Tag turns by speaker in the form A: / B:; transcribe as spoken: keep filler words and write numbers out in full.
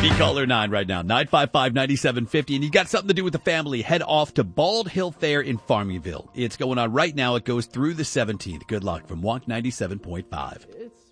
A: Be caller nine right now, nine five five, nine seven five zero. And you got something to do with the family, head off to Bald Hill Fair in Farmingville. It's going on right now. It goes through the seventeenth. Good luck from W O N K ninety-seven point five.
B: It's